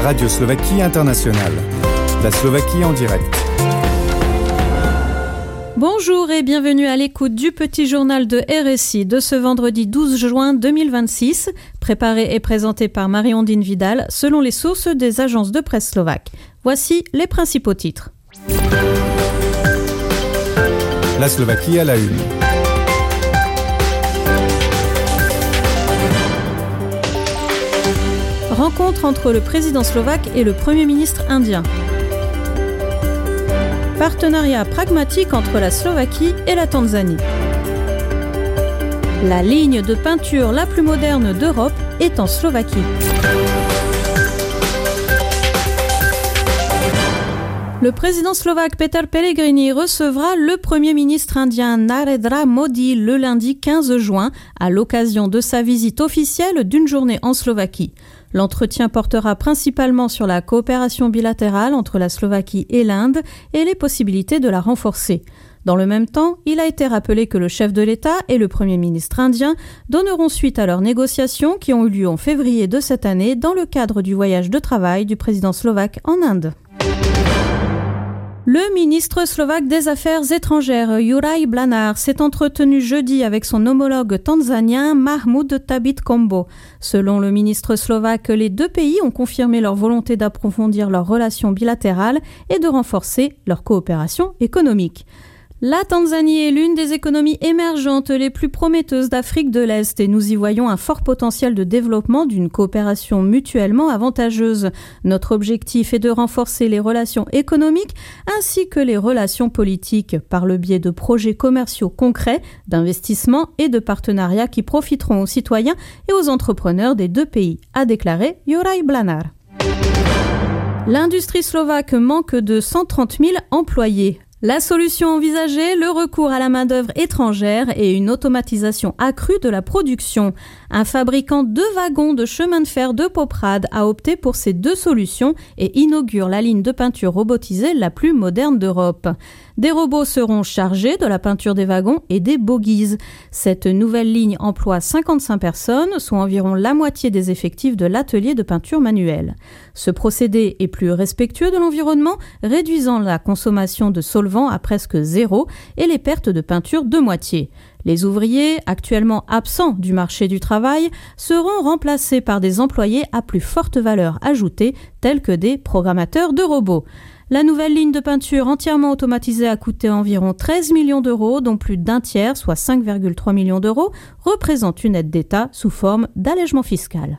Radio Slovaquie Internationale. La Slovaquie en direct. Bonjour et bienvenue à l'écoute du petit journal de RSI de ce vendredi 12 juin 2026, préparé et présenté par Marie-Ondine Vidal selon les sources des agences de presse slovaques. Voici les principaux titres. La Slovaquie à la une. Rencontre entre le président slovaque et le Premier ministre indien. Partenariat pragmatique entre la Slovaquie et la Tanzanie. La ligne de peinture la plus moderne d'Europe est en Slovaquie. Le président slovaque Peter Pellegrini recevra le Premier ministre indien Narendra Modi le lundi 15 juin à l'occasion de sa visite officielle d'une journée en Slovaquie. L'entretien portera principalement sur la coopération bilatérale entre la Slovaquie et l'Inde et les possibilités de la renforcer. Dans le même temps, il a été rappelé que le chef de l'État et le Premier ministre indien donneront suite à leurs négociations qui ont eu lieu en février de cette année dans le cadre du voyage de travail du président slovaque en Inde. Le ministre slovaque des Affaires étrangères, Juraj Blanár, s'est entretenu jeudi avec son homologue tanzanien Mahmoud Thabit Kombo. Selon le ministre slovaque, les deux pays ont confirmé leur volonté d'approfondir leurs relations bilatérales et de renforcer leur coopération économique. La Tanzanie est l'une des économies émergentes les plus prometteuses d'Afrique de l'Est et nous y voyons un fort potentiel de développement d'une coopération mutuellement avantageuse. Notre objectif est de renforcer les relations économiques ainsi que les relations politiques par le biais de projets commerciaux concrets, d'investissements et de partenariats qui profiteront aux citoyens et aux entrepreneurs des deux pays, a déclaré Juraj Blanár. L'industrie slovaque manque de 130 000 employés. La solution envisagée, le recours à la main-d'œuvre étrangère et une automatisation accrue de la production. Un fabricant de wagons de chemin de fer de Poprad a opté pour ces deux solutions et inaugure la ligne de peinture robotisée la plus moderne d'Europe. Des robots seront chargés de la peinture des wagons et des bogies. Cette nouvelle ligne emploie 55 personnes, soit environ la moitié des effectifs de l'atelier de peinture manuelle. Ce procédé est plus respectueux de l'environnement, réduisant la consommation de solvants à presque zéro et les pertes de peinture de moitié. Les ouvriers, actuellement absents du marché du travail, seront remplacés par des employés à plus forte valeur ajoutée, tels que des programmateurs de robots. La nouvelle ligne de peinture entièrement automatisée a coûté environ 13 millions d'euros, dont plus d'un tiers, soit 5,3 millions d'euros, représente une aide d'État sous forme d'allègement fiscal.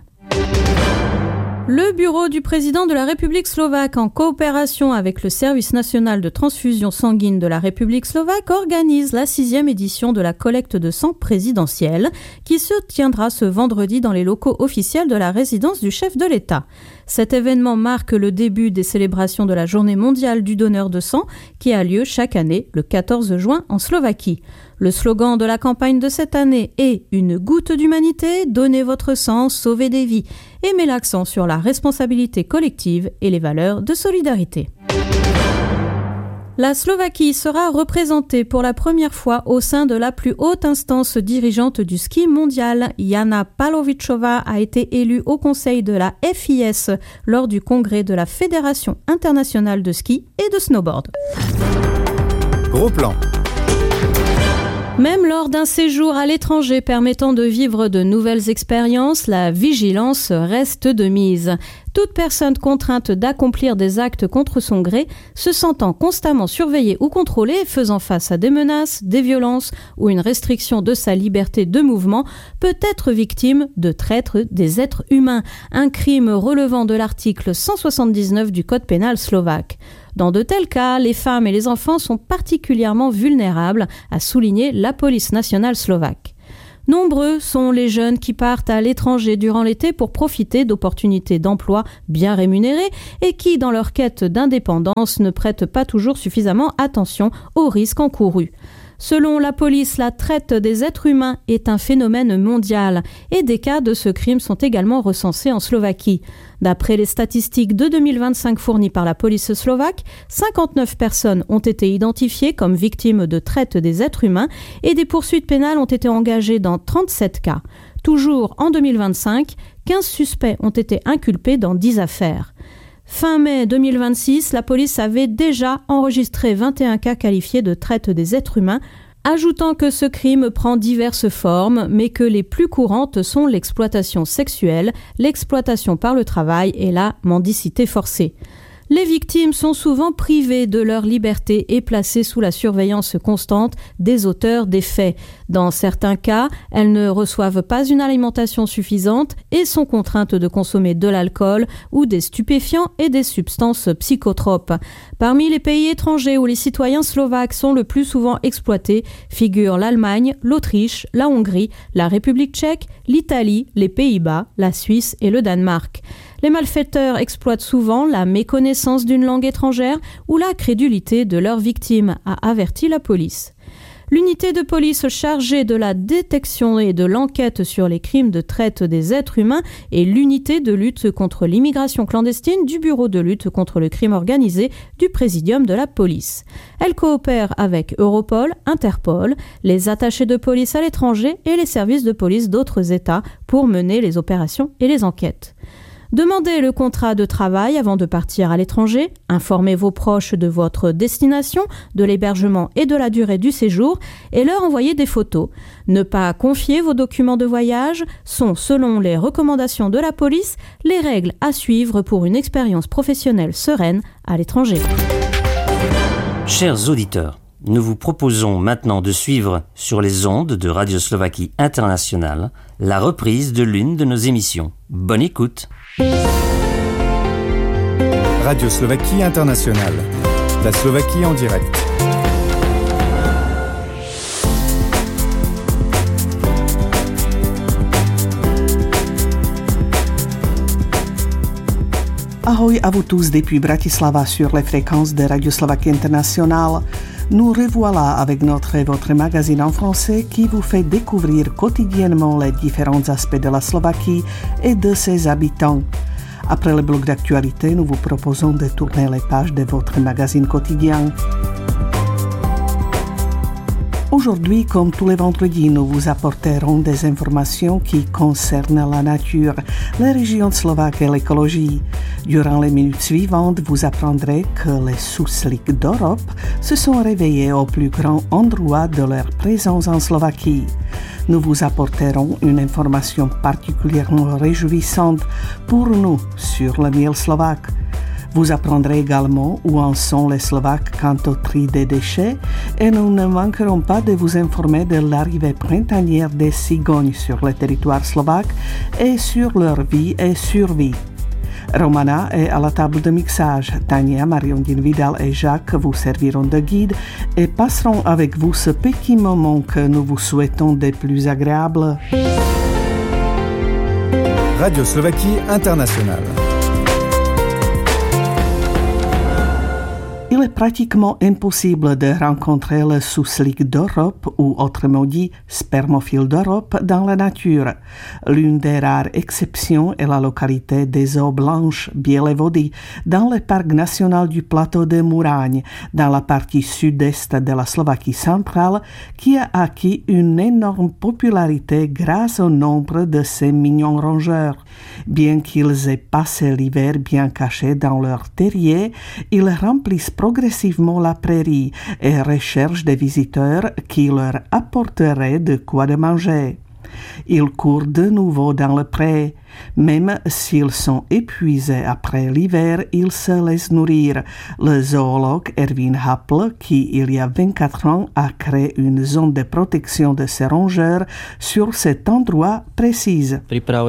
Le bureau du président de la République slovaque, en coopération avec le Service national de transfusion sanguine de la République slovaque, organise la 6e édition de la collecte de sang présidentielle qui se tiendra ce vendredi dans les locaux officiels de la résidence du chef de l'État. Cet événement marque le début des célébrations de la Journée mondiale du donneur de sang qui a lieu chaque année le 14 juin en Slovaquie. Le slogan de la campagne de cette année est « Une goutte d'humanité, donnez votre sang, sauvez des vies » et met l'accent sur la responsabilité collective et les valeurs de solidarité. La Slovaquie sera représentée pour la première fois au sein de la plus haute instance dirigeante du ski mondial. Jana Pavlovičová a été élue au conseil de la FIS lors du congrès de la Fédération internationale de ski et de snowboard. Gros plan. Même lors d'un séjour à l'étranger permettant de vivre de nouvelles expériences, la vigilance reste de mise. Toute personne contrainte d'accomplir des actes contre son gré, se sentant constamment surveillée ou contrôlée, faisant face à des menaces, des violences ou une restriction de sa liberté de mouvement, peut être victime de traite des êtres humains, un crime relevant de l'article 179 du Code pénal slovaque. Dans de tels cas, les femmes et les enfants sont particulièrement vulnérables, a souligné la police nationale slovaque. Nombreux sont les jeunes qui partent à l'étranger durant l'été pour profiter d'opportunités d'emploi bien rémunérées et qui, dans leur quête d'indépendance, ne prêtent pas toujours suffisamment attention aux risques encourus. Selon la police, la traite des êtres humains est un phénomène mondial et des cas de ce crime sont également recensés en Slovaquie. D'après les statistiques de 2025 fournies par la police slovaque, 59 personnes ont été identifiées comme victimes de traite des êtres humains et des poursuites pénales ont été engagées dans 37 cas. Toujours en 2025, 15 suspects ont été inculpés dans 10 affaires. Fin mai 2026, la police avait déjà enregistré 21 cas qualifiés de traite des êtres humains, ajoutant que ce crime prend diverses formes, mais que les plus courantes sont l'exploitation sexuelle, l'exploitation par le travail et la mendicité forcée. Les victimes sont souvent privées de leur liberté et placées sous la surveillance constante des auteurs des faits. Dans certains cas, elles ne reçoivent pas une alimentation suffisante et sont contraintes de consommer de l'alcool ou des stupéfiants et des substances psychotropes. Parmi les pays étrangers où les citoyens slovaques sont le plus souvent exploités figurent l'Allemagne, l'Autriche, la Hongrie, la République tchèque, l'Italie, les Pays-Bas, la Suisse et le Danemark. Les malfaiteurs exploitent souvent la méconnaissance d'une langue étrangère ou la crédulité de leurs victimes, a averti la police. L'unité de police chargée de la détection et de l'enquête sur les crimes de traite des êtres humains est l'unité de lutte contre l'immigration clandestine du Bureau de lutte contre le crime organisé du Présidium de la police. Elle coopère avec Europol, Interpol, les attachés de police à l'étranger et les services de police d'autres États pour mener les opérations et les enquêtes. Demandez le contrat de travail avant de partir à l'étranger, informez vos proches de votre destination, de l'hébergement et de la durée du séjour et leur envoyez des photos. Ne pas confier vos documents de voyage sont, selon les recommandations de la police, les règles à suivre pour une expérience professionnelle sereine à l'étranger. Chers auditeurs, nous vous proposons maintenant de suivre sur les ondes de Radio Slovaquie Internationale la reprise de l'une de nos émissions. Bonne écoute. Radio Slovaquie Internationale. La Slovaquie en direct. Ahoj à vous tous depuis Bratislava sur les fréquences de Radio Slovaquie Internationale. Nous revoilà avec votre magazine en français qui vous fait découvrir quotidiennement les différents aspects de la Slovaquie et de ses habitants. Après le bloc d'actualité, nous vous proposons de tourner les pages de votre magazine quotidien. Aujourd'hui, comme tous les vendredis, nous vous apporterons des informations qui concernent la nature, les régions slovaques et l'écologie. Durant les minutes suivantes, vous apprendrez que les sousliks d'Europe se sont réveillés au plus grand endroit de leur présence en Slovaquie. Nous vous apporterons une information particulièrement réjouissante pour nous sur le miel slovaque. Vous apprendrez également où en sont les Slovaques quant au tri des déchets et nous ne manquerons pas de vous informer de l'arrivée printanière des cigognes sur le territoire slovaque et sur leur vie et survie. Romana est à la table de mixage. Tania, Mariondine Vidal et Jacques vous serviront de guide et passeront avec vous ce petit moment que nous vous souhaitons des plus agréables. Radio Slovaquie Internationale. Il est pratiquement impossible de rencontrer le souslik d'Europe ou autrement dit spermophile d'Europe dans la nature. L'une des rares exceptions est la localité des eaux blanches, Bielevody, dans le parc national du plateau de Muraň, dans la partie sud-est de la Slovaquie centrale, qui a acquis une énorme popularité grâce au nombre de ces mignons rongeurs. Bien qu'ils aient passé l'hiver bien cachés dans leur terrier, ils remplissent progressivement la prairie et recherchent des visiteurs qui leur apporteraient de quoi de manger. Ils courent de nouveau dans le pré. Même s'ils sont épuisés après l'hiver, ils se laissent nourrir. Le zoologue Erwin Happel, qui il y a 24 ans a créé une zone de protection de ces rongeurs sur cet endroit précise.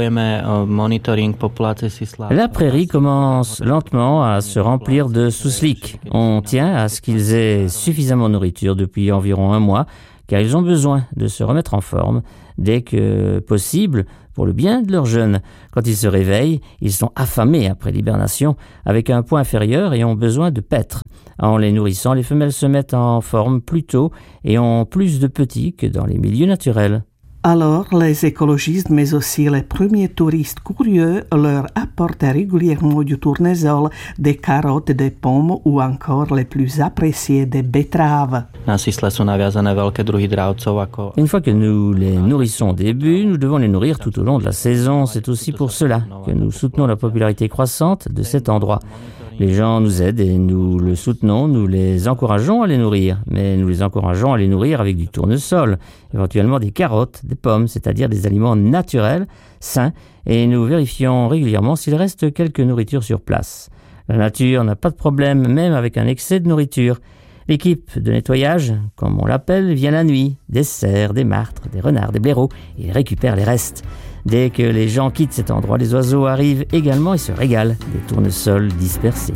La prairie commence lentement à se remplir de sousliks. On tient à ce qu'ils aient suffisamment de nourriture depuis environ un mois, car ils ont besoin de se remettre en forme dès que possible pour le bien de leurs jeunes. Quand ils se réveillent, ils sont affamés après l'hibernation, avec un poids inférieur et ont besoin de paître. En les nourrissant, les femelles se mettent en forme plus tôt et ont plus de petits que dans les milieux naturels. Alors, les écologistes, mais aussi les premiers touristes curieux, leur apportent régulièrement du tournesol, des carottes, des pommes ou encore les plus appréciés des betteraves. Une fois que nous les nourrissons au début, nous devons les nourrir tout au long de la saison. C'est aussi pour cela que nous soutenons la popularité croissante de cet endroit. Les gens nous aident et nous le soutenons, nous les encourageons à les nourrir. Mais nous les encourageons à les nourrir avec du tournesol, éventuellement des carottes, des pommes, c'est-à-dire des aliments naturels, sains, et nous vérifions régulièrement s'il reste quelque nourriture sur place. La nature n'a pas de problème, même avec un excès de nourriture. L'équipe de nettoyage, comme on l'appelle, vient la nuit, des cerfs, des martres, des renards, des blaireaux, et récupère les restes. Dès que les gens quittent cet endroit, les oiseaux arrivent également et se régalent des tournesols dispersés.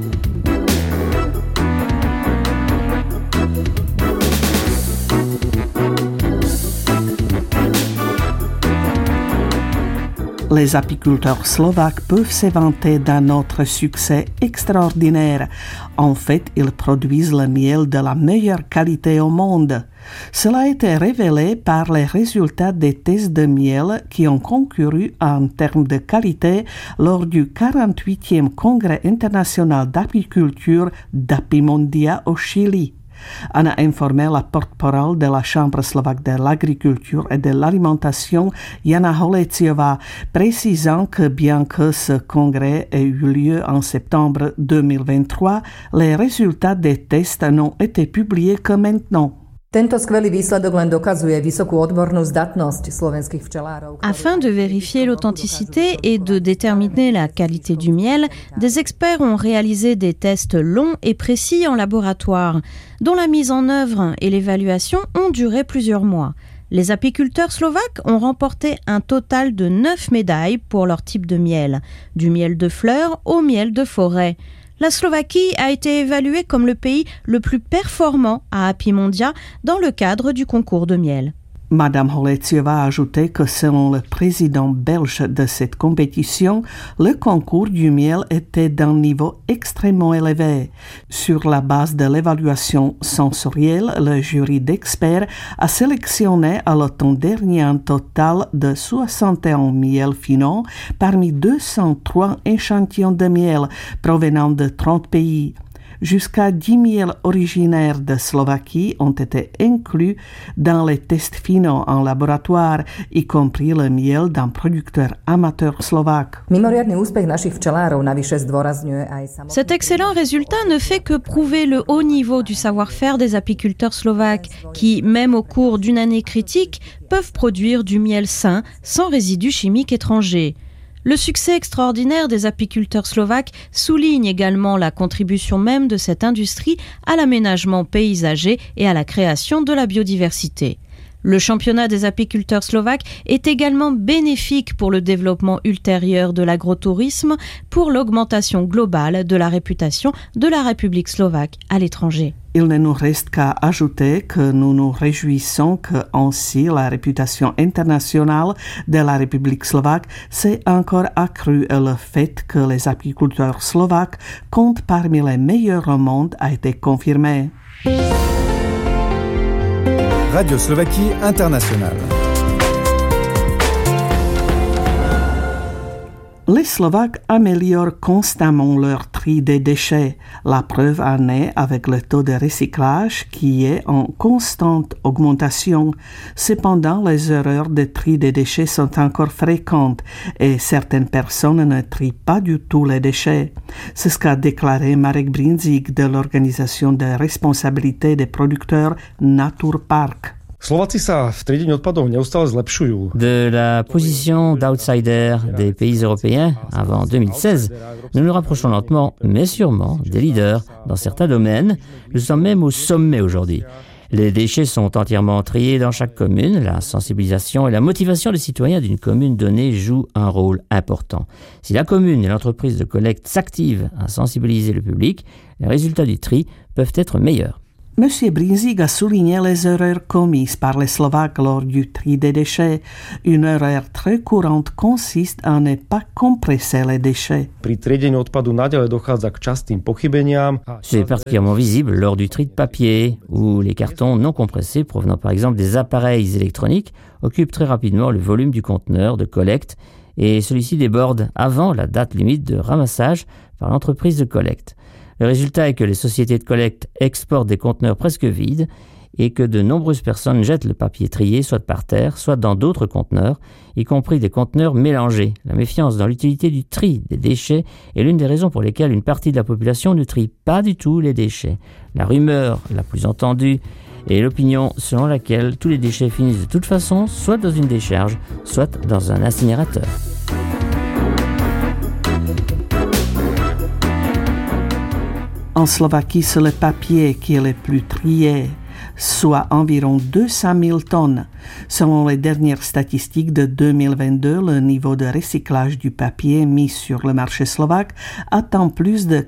Les apiculteurs slovaques peuvent se vanter d'un autre succès extraordinaire. En fait, ils produisent le miel de la meilleure qualité au monde. Cela a été révélé par les résultats des tests de miel qui ont concouru en termes de qualité lors du 48e Congrès international d'apiculture d'Apimondia au Chili. En a informé la porte-parole de la Chambre slovaque de l'agriculture et de l'alimentation, Jana Holeciová, précisant que bien que ce congrès ait eu lieu en septembre 2023, les résultats des tests n'ont été publiés que maintenant. Afin de vérifier l'authenticité et de déterminer la qualité du miel, des experts ont réalisé des tests longs et précis en laboratoire, dont la mise en œuvre et l'évaluation ont duré plusieurs mois. Les apiculteurs slovaques ont remporté un total de 9 médailles pour leur type de miel, du miel de fleurs au miel de forêt. La Slovaquie a été évaluée comme le pays le plus performant à Apimondia dans le cadre du concours de miel. Madame Holeciová a ajouté que selon le président belge de cette compétition, le concours du miel était d'un niveau extrêmement élevé. Sur la base de l'évaluation sensorielle, le jury d'experts a sélectionné à l'automne dernier un total de 61 miels finaux parmi 203 échantillons de miel provenant de 30 pays. Jusqu'à 10 miels originaires de Slovaquie ont été inclus dans les tests finaux en laboratoire, y compris le miel d'un producteur amateur slovaque. Cet excellent résultat ne fait que prouver le haut niveau du savoir-faire des apiculteurs slovaques qui, même au cours d'une année critique, peuvent produire du miel sain, sans résidus chimiques étrangers. Le succès extraordinaire des apiculteurs slovaques souligne également la contribution même de cette industrie à l'aménagement paysager et à la création de la biodiversité. Le championnat des apiculteurs slovaques est également bénéfique pour le développement ultérieur de l'agrotourisme, pour l'augmentation globale de la réputation de la République slovaque à l'étranger. Il ne nous reste qu'à ajouter que nous nous réjouissons que ainsi la réputation internationale de la République slovaque s'est encore accrue et le fait que les apiculteurs slovaques comptent parmi les meilleurs au monde a été confirmé. Radio Slovaquie Internationale. Les Slovaques améliorent constamment leur tri des déchets. La preuve en est avec le taux de recyclage qui est en constante augmentation. Cependant, les erreurs de tri des déchets sont encore fréquentes et certaines personnes ne trient pas du tout les déchets. C'est ce qu'a déclaré Marek Brinzik de l'organisation de responsabilité des producteurs Naturpark. De la position d'outsider des pays européens avant 2016, nous nous rapprochons lentement, mais sûrement, des leaders dans certains domaines. Nous sommes même au sommet aujourd'hui. Les déchets sont entièrement triés dans chaque commune. La sensibilisation et la motivation des citoyens d'une commune donnée jouent un rôle important. Si la commune et l'entreprise de collecte s'activent à sensibiliser le public, les résultats du tri peuvent être meilleurs. M. Brinzig a souligné les erreurs commises par les Slovaques lors du tri des déchets. Une erreur très courante consiste à ne pas compresser les déchets. C'est particulièrement visible lors du tri de papier, où les cartons non compressés provenant par exemple des appareils électroniques occupent très rapidement le volume du conteneur de collecte et celui-ci déborde avant la date limite de ramassage par l'entreprise de collecte. Le résultat est que les sociétés de collecte exportent des conteneurs presque vides et que de nombreuses personnes jettent le papier trié soit par terre, soit dans d'autres conteneurs, y compris des conteneurs mélangés. La méfiance dans l'utilité du tri des déchets est l'une des raisons pour lesquelles une partie de la population ne trie pas du tout les déchets. La rumeur la plus entendue est l'opinion selon laquelle tous les déchets finissent de toute façon soit dans une décharge, soit dans un incinérateur. En Slovaquie, c'est le papier qui est le plus trié, soit environ 200 000 tonnes. Selon les dernières statistiques de 2022, le niveau de recyclage du papier mis sur le marché slovaque atteint plus de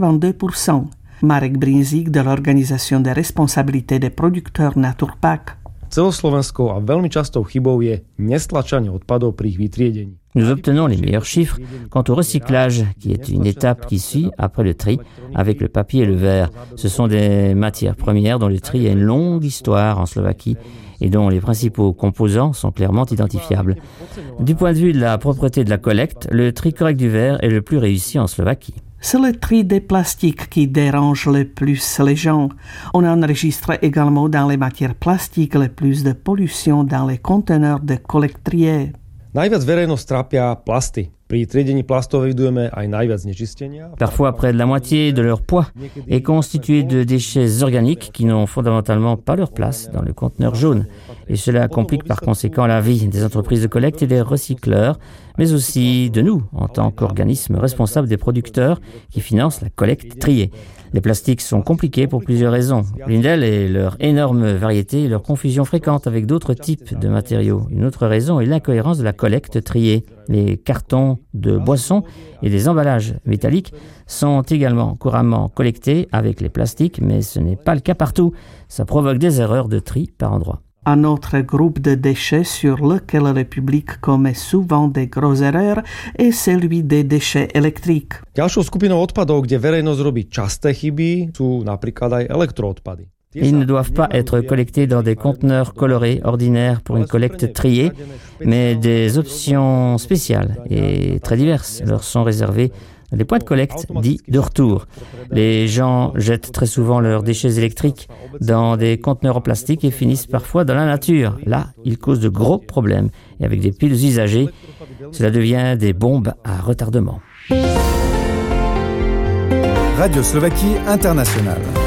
82%. Marek Brinzig de l'Organisation de responsabilité des producteurs Naturpac. Celoslovenskou a veľmi častou chybou je nestlačanie odpadov pri ich vytriedení. Nous obtenons les meilleurs chiffres quant au recyclage, qui est une étape qui suit après le tri avec le papier et le verre. Ce sont des matières premières dont le tri a une longue histoire en Slovaquie et dont les principaux composants sont clairement identifiables. Du point de vue de la propreté de la collecte, le tri correct du verre est le plus réussi en Slovaquie. C'est le tri des plastiques qui dérange le plus les gens. On enregistre également dans les matières plastiques le plus de pollution dans les conteneurs de collecte triés. Najviac verejnosť trápia plasty. Pri triedení plastov evidujeme aj najviac znečistenia. Parfois, près de la moitié de leur poids est constitué de déchets organiques qui n'ont fondamentalement pas leur place dans le conteneur jaune. Et cela complique par conséquent la vie des entreprises de collecte et des recycleurs, mais aussi de nous, en tant qu'organismes responsables des producteurs qui financent la collecte triée. Les plastiques sont compliqués pour plusieurs raisons. L'une d'elles est leur énorme variété et leur confusion fréquente avec d'autres types de matériaux. Une autre raison est l'incohérence de la collecte triée. Les cartons de boissons et des emballages métalliques sont également couramment collectés avec les plastiques, mais ce n'est pas le cas partout. Ça provoque des erreurs de tri par endroits. Un autre groupe de déchets sur lequel le public commet souvent des grosses erreurs est celui des déchets électriques. Ďalšou skupinou odpadov, kde verejnosť robí časté chyby, sú napríklad aj elektroodpady. Ils ne doivent pas être collectés dans des conteneurs colorés ordinaires pour une collecte triée, mais des options spéciales et très diverses leur sont réservées. Les points de collecte dits de retour. Les gens jettent très souvent leurs déchets électriques dans des conteneurs en plastique et finissent parfois dans la nature. Là, ils causent de gros problèmes. Et avec des piles usagées, cela devient des bombes à retardement. Radio Slovaquie Internationale.